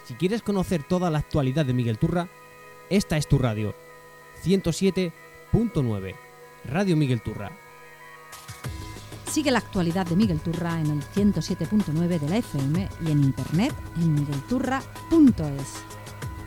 Si quieres conocer toda la actualidad de Miguel Turra, esta es tu radio. 107.9 Radio Miguel Turra. Sigue la actualidad de Miguel Turra en el 107.9 de la FM y en internet en miguelturra.es.